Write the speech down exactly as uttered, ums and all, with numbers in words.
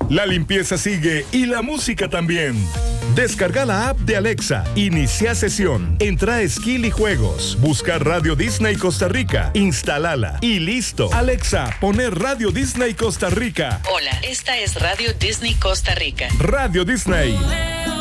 La limpieza sigue y la música también. Descarga la app de Alexa, inicia sesión, entra a Skill y Juegos, busca Radio Disney Costa Rica, instálala y listo. Alexa, poner Radio Disney Costa Rica. Hola, esta es Radio Disney Costa Rica. Radio Disney.